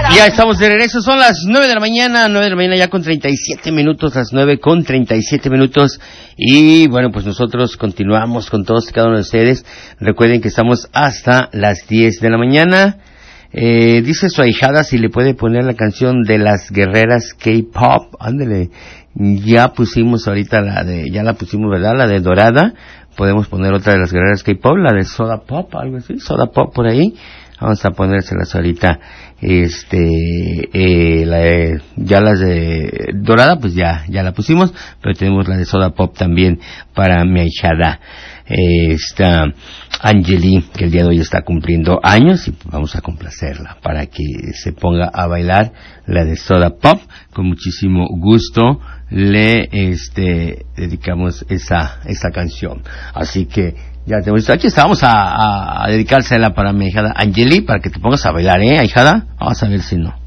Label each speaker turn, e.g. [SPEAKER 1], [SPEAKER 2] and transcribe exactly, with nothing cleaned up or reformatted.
[SPEAKER 1] Ya estamos de regreso, son las nueve de la mañana, nueve de la mañana ya con treinta y siete minutos, las nueve con treinta y siete minutos. Y bueno, pues nosotros continuamos con todos y cada uno de ustedes. Recuerden que estamos hasta las diez de la mañana. Eh, dice su ahijada si le puede poner la canción de las guerreras K-pop. Ándele, ya pusimos ahorita la de, ya la pusimos, ¿verdad? La de Dorada. Podemos poner otra de las guerreras K-pop, la de Soda Pop, algo así, Soda Pop por ahí. Vamos a ponérselas ahorita. Este, eh, la de, ya las de Dorada, pues ya, ya la pusimos, pero tenemos la de Soda Pop también para mi ahijada, eh, esta Angeli, que el día de hoy está cumpliendo años, y vamos a complacerla para que se ponga a bailar la de Soda Pop. Con muchísimo gusto le, este, dedicamos esa, esa canción. Así que, ya te voy a aquí estábamos a, a, a dedicársela para mi ahijada Angeli, para que te pongas a bailar, ¿eh, ahijada? Vamos a ver si no.